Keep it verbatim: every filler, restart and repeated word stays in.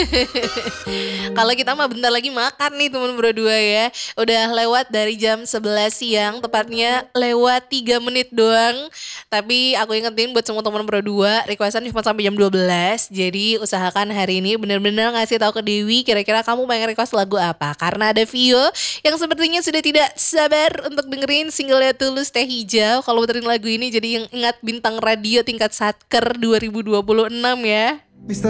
Kalau kita mah bentar lagi makan nih teman berdua ya. Udah lewat dari jam sebelas siang, tepatnya lewat tiga menit doang. Tapi aku ingetin buat semua teman berdua, requestan cuma sampai jam dua belas. Jadi usahakan hari ini bener-bener ngasih tahu ke Dewi kira-kira kamu pengen request lagu apa. Karena ada Vio yang sepertinya sudah tidak sabar untuk dengerin singlenya Tulus Teh Hijau. Kalau muterin lagu ini jadi yang ingat bintang radio tingkat satker dua ribu dua puluh enam ya.